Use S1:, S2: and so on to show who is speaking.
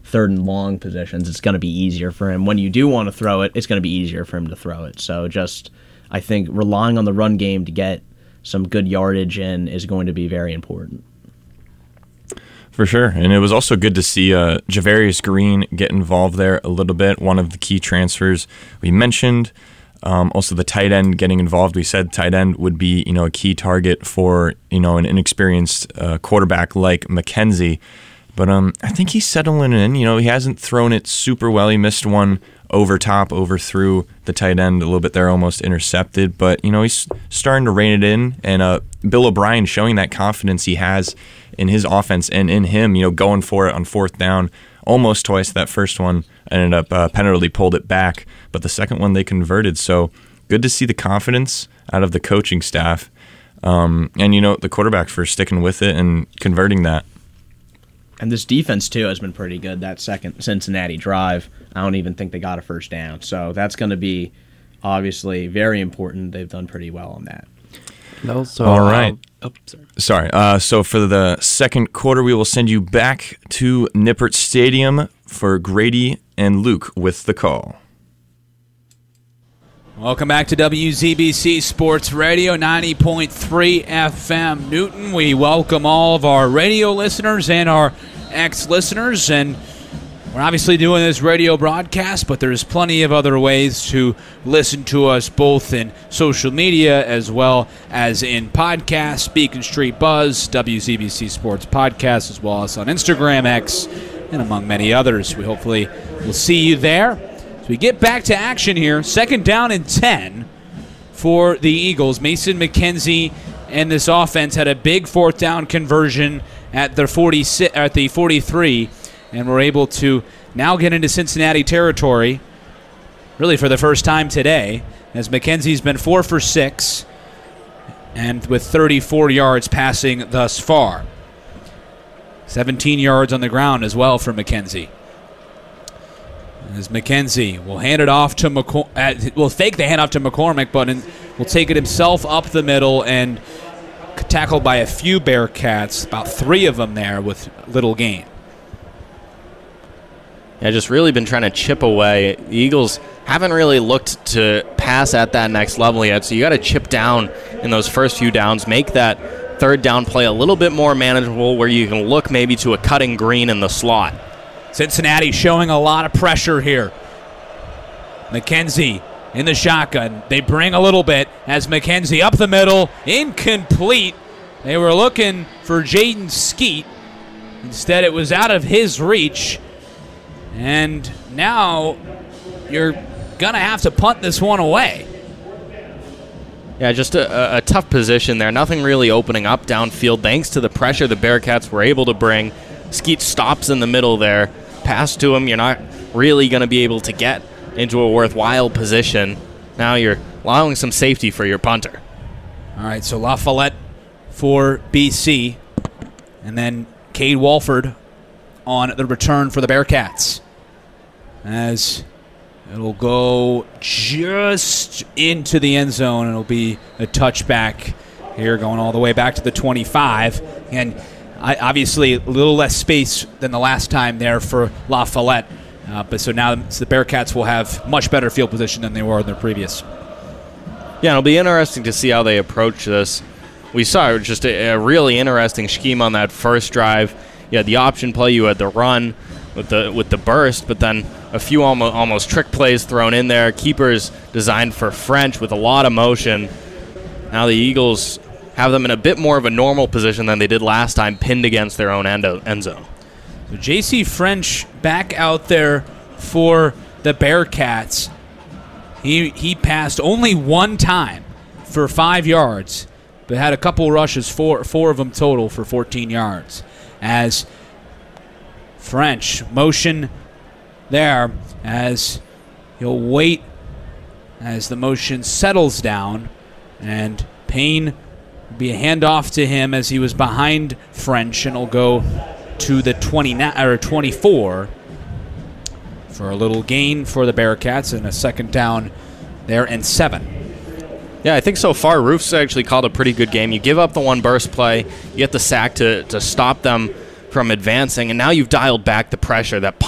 S1: third and long positions, it's going to be easier for him. When you do want to throw it, it's going to be easier for him to throw it. So just, I think, relying on the run game to get some good yardage in is going to be very important.
S2: For sure. And it was also good to see Javarius Green get involved there a little bit, one of the key transfers we mentioned. Also the tight end getting involved. We said tight end would be, a key target for, an inexperienced quarterback like McKenzie. But I think he's settling in. He hasn't thrown it super well. He missed one overthrew the tight end a little bit there, almost intercepted. But, he's starting to rein it in. And Bill O'Brien showing that confidence he has in his offense and in him, going for it on fourth down almost twice. That first one ended up Pennerly pulled it back, but the second one they converted. So good to see the confidence out of the coaching staff and, the quarterback for sticking with it and converting that.
S1: And this defense, too, has been pretty good. That second Cincinnati drive, I don't even think they got a first down. So that's going to be obviously very important. They've done pretty well on that.
S3: Also,
S2: all right. Sorry. So for the second quarter, we will send you back to Nippert Stadium for Grady and Luke with the call.
S4: Welcome back to WZBC Sports Radio, 90.3 FM Newton. We welcome all of our radio listeners and our ex-listeners, and we're obviously doing this radio broadcast, but there's plenty of other ways to listen to us, both in social media as well as in podcasts, Beacon Street Buzz, WZBC Sports Podcast, as well as on Instagram, X, and among many others. We hopefully will see you there. As we get back to action here, 2nd down and 10 for the Eagles. Mason McKenzie and this offense had a big 4th down conversion at the 43, and we're able to now get into Cincinnati territory, really for the first time today, as McKenzie's been 4 for 6, and with 34 yards passing thus far. 17 yards on the ground as well for McKenzie. As McKenzie will hand it off to will fake the handoff to McCormick, but will take it himself up the middle and tackled by a few Bearcats, about 3 of them there with little gain.
S5: Yeah, just really been trying to chip away. The Eagles haven't really looked to pass at that next level yet, so you got to chip down in those first few downs, make that 3rd down play a little bit more manageable where you can look maybe to a cutting Green in the slot.
S4: Cincinnati showing a lot of pressure here. McKenzie in the shotgun. They bring a little bit as McKenzie up the middle. Incomplete. They were looking for Jaden Skeet. Instead, it was out of his reach. And now you're going to have to punt this one away.
S5: Yeah, just a tough position there. Nothing really opening up downfield thanks to the pressure the Bearcats were able to bring. Skeet stops in the middle there. Pass to him, you're not really going to be able to get into a worthwhile position. Now you're allowing some safety for your punter.
S4: All right, so La Follette for BC. And then Cade Walford on the return for the Bearcats. As it'll go just into the end zone. It'll be a touchback here going all the way back to the 25. And obviously a little less space than the last time there for La Follette. But so now the Bearcats will have much better field position than they were in their previous.
S5: Yeah, it'll be interesting to see how they approach this. We saw just a really interesting scheme on that first drive. You had the option play, you had the run with the burst, but then a few almost trick plays thrown in there. Keepers designed for French with a lot of motion. Now the Eagles have them in a bit more of a normal position than they did last time, pinned against their own end zone.
S4: So J.C. French back out there for the Bearcats. He passed only one time for 5 yards, but had a couple rushes, four of them total for 14 yards. As French motion there, as he'll wait as the motion settles down, and Payne will be a handoff to him as he was behind French, and will go to the 24 for a little gain for the Bearcats and a 2nd down there and 7.
S5: Yeah, I think so far Roof's actually called a pretty good game. You give up the one burst play, you get the sack to stop them from advancing, and now you've dialed back the pressure. That